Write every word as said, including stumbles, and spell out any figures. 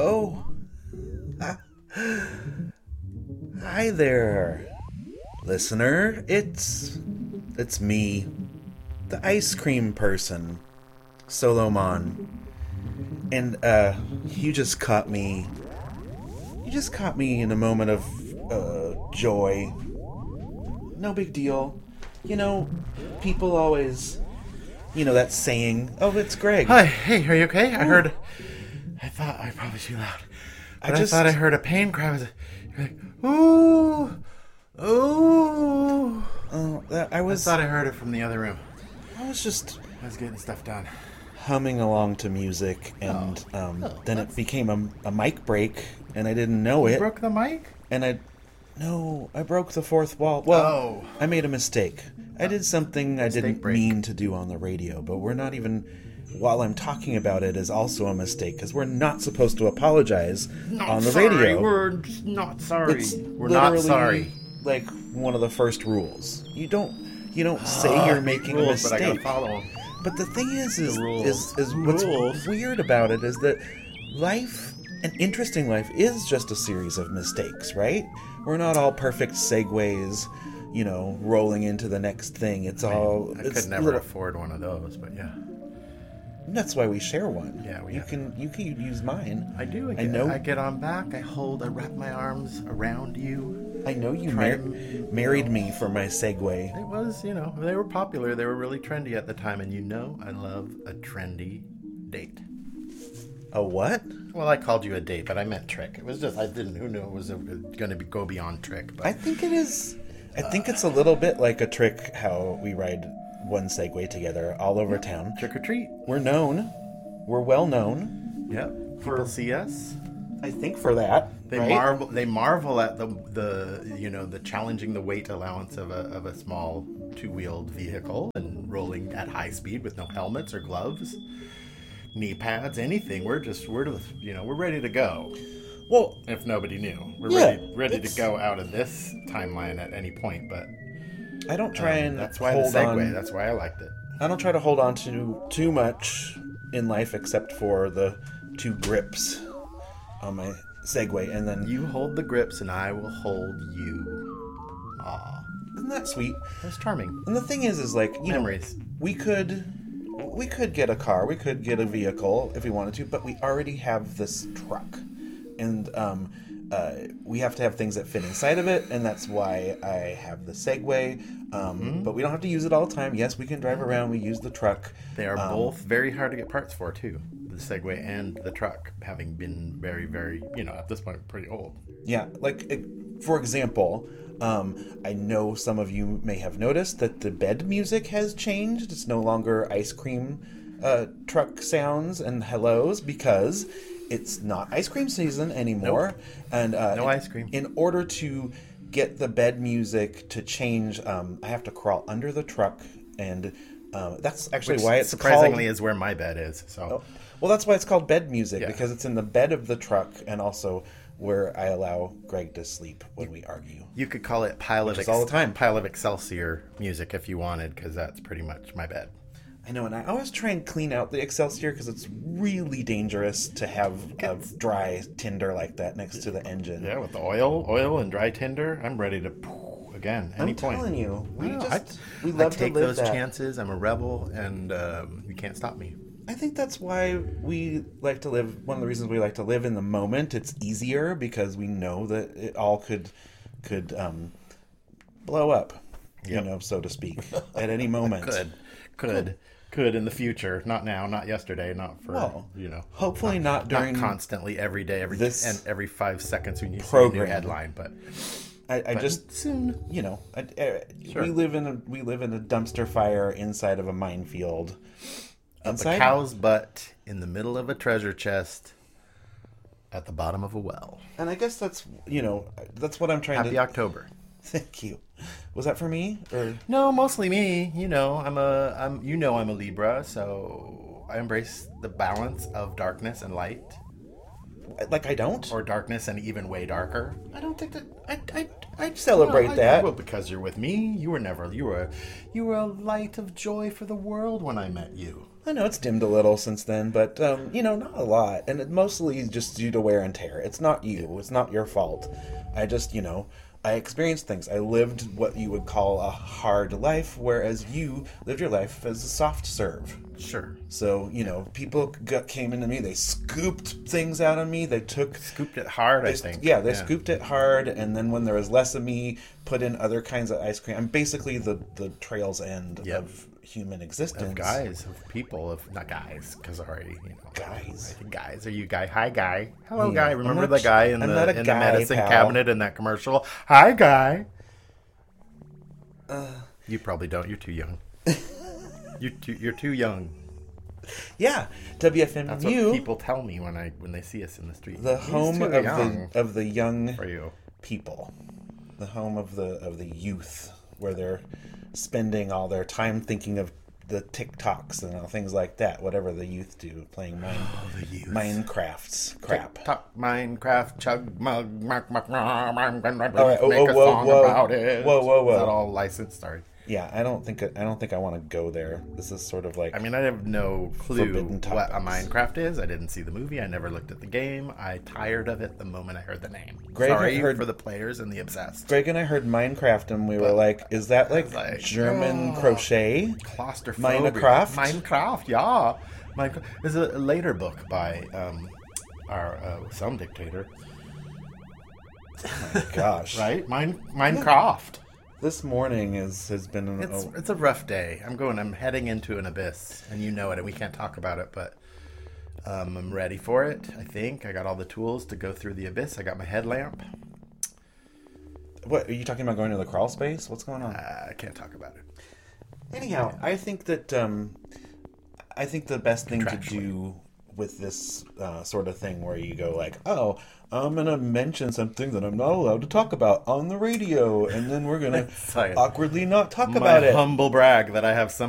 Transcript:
Oh, hi there, listener. It's it's me, the ice cream person, Solomon, and uh, you just caught me. You just caught me in a moment of uh, joy. No big deal. You know, people always, you know, that saying. Oh, it's Greg. Hi, hey, are you okay? I Ooh. heard. I thought I probably too loud. But I I, just thought I heard a pain cry. Was you're like, ooh, ooh. Oh, that, I I was. thought I heard it from the other room. I was just I was getting stuff done. humming along to music, and Oh. um, Oh, then it that's- became a, a mic break, and I didn't know You it. broke the mic? And I, no, I broke the fourth wall. Well, Oh. I made a mistake. I did something I Mistake didn't break. mean to do on the radio, but we're not even. While I'm talking about it, is also a mistake because we're not supposed to apologize on the radio. We're just not sorry. It's We're not literally, sorry. Like one of the first rules. You don't. You don't say Ah, you're making a rules, but I gotta mistake. follow 'em. But the thing is, is, The rules. is, is what's Rules. weird about it is that life, an interesting life, is just a series of mistakes, right? We're not all perfect segues, you know, rolling into the next thing. It's all. I it's could never little- afford one of those, but yeah. That's why we share one. Yeah, we you have- can you can use mine. I do. I, I get, know. I get on back. I hold. I wrap my arms around you. I know you Try mar- and- married me for my segue. It was, you know, they were popular. They were really trendy at the time, and you know, I love a trendy date. A what? Well, I called you a date, but I meant trick. It was just I didn't. Who knew it was going to be go beyond trick? But I think it is. I think it's a little bit like a trick how we ride one Segway together all over town. trick or treat. We're known. We're well known. Yep. People see us. I think for that. They right? marvel. They marvel at the the you know the challenging the weight allowance of a of a small two wheeled vehicle and rolling at high speed with no helmets or gloves, knee pads, anything. We're just we're to, you know we're ready to go. Well, If nobody knew, we're Yeah, ready ready it's- to go out of this timeline at any point. But I don't try um, and that's why hold the segue. on. That's why I liked it. I don't try to hold on to too much in life except for the two grips on my Segway, and then You hold the grips, and I will hold you. Aw, isn't that sweet? that's charming. And the thing is, is like you Memories. know, we could we could get a car, we could get a vehicle if we wanted to, but we already have this truck, and um, uh, we have to have things that fit inside of it, and that's why I have the Segway. Um, Mm-hmm. But we don't have to use it all the time. Yes, we can drive around. We use the truck. They are Um, both very hard to get parts for too. The Segway and the truck, having been very, very, you know, at this point, pretty old. Yeah, like eh, for example, um, I know some of you may have noticed that the bed music has changed. It's no longer ice cream uh, truck sounds and hellos because it's not ice cream season anymore. And uh, No ice cream. In order to get the bed music to change, um, I have to crawl under the truck, and um, that's actually Which why it's surprisingly called. is where my bed is. So Well, that's why it's called bed music, Yeah. because it's in the bed of the truck, and also where I allow Greg to sleep when we argue. you could call it pile of is all the time. pile of Excelsior music if you wanted, because that's pretty much my bed. I know, and I always try and clean out the Excelsior because it's really dangerous to have a dry tinder like that next to the engine. Yeah, with the oil, oil and dry tinder, I'm ready to poof again. Any I'm point. telling you, we I know, just I, we I love take to live those that. chances. I'm a rebel, and um, you can't stop me. I think that's why we like to live. One of the reasons we like to live in the moment. It's easier because we know that it all could could um, blow up, Yep. you know, so to speak, at any moment. Could, could, could in the future. Not now. Not yesterday. Not for Well, you know. hopefully not during Not constantly every day, every this and every five seconds when you see a program. new headline, but I, I but just soon. you know, I, I, Sure. we live in a we live in a dumpster fire inside of a minefield. Up a cow's butt in the middle of a treasure chest at the bottom of a well. And I guess that's you know that's what I'm trying Happy to. October. Thank you. Was that for me or No, mostly me. You know, I'm a I'm you know I'm a Libra, so I embrace the balance of darkness and light, like I don't? or darkness and even way darker. I don't think that I I I celebrate Well, I- that. Well, because you're with me, you were never you were you were a light of joy for the world when I met you. I know it's dimmed a little since then, but, um, you know, not a lot. And it mostly just due to wear and tear. It's not you. It's not your fault. I just, you know, I experienced things. I lived what you would call a hard life, whereas you lived your life as a soft serve. Sure. So, you know, people got, came into me, they scooped things out of me, they took... Scooped it hard, they, I think. Yeah, they yeah. scooped it hard, and then when there was less of me, put in other kinds of ice cream. I'm basically the, the trail's end yep. of human existence. Of guys, of people, of... Not guys, because already, you know... Guys. I guys. Are you guy? Hi, guy. Hello, yeah. guy. Remember not, the guy in, the, in guy, the medicine pal. cabinet in that commercial? Hi, guy. Uh, you probably don't. You're too young. you're, too, you're too young. Yeah, W F M U. That's what people tell me when I when they see us in the street. The home of the of the young for you. people, the home of the of the youth, where they're spending all their time thinking of the TikToks and things like that. Whatever the youth do, playing mine, oh, the youth. Minecraft's crap. TikTok, Minecraft, chug mug, mark, mark, mark, mark, mark, all right. oh, make oh, a whoa, song whoa, about it. Whoa, whoa, whoa! Is that all licensed? Sorry. Yeah, I don't think I don't think I want to go there. This is sort of like I mean, I have no clue what a Minecraft is. I didn't see the movie. I never looked at the game. I tired of it the moment I heard the name. Greg Sorry heard, for the players and the obsessed. Greg and I heard Minecraft, and we but, were like, "Is that like, like German oh, crochet? Claustrophobic. Minecraft? Minecraft, yeah. Minecraft. There's a later book by um, our uh, some dictator. Oh my gosh! Right? Mine, Minecraft. This morning is has been an, it's oh. it's a rough day. I'm going. I'm heading into an abyss, and you know it. And we can't talk about it, but um, I'm ready for it. I think I got all the tools to go through the abyss. I got my headlamp. What are you talking about? Going to the crawl space? What's going on? Uh, I can't talk about it. Anyhow, I think that um, I think the best thing to do with this uh, sort of thing, where you go like, oh, I'm gonna mention something that I'm not allowed to talk about on the radio, and then we're gonna like awkwardly not talk my about it. Humble brag that I have some